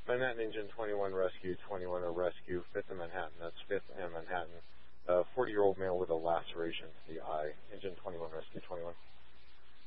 Manhattan Engine 21 Rescue, 21 a rescue, 5th in Manhattan. That's 5th and Manhattan. 40-year-old male with a laceration to the eye. Engine 21 Rescue.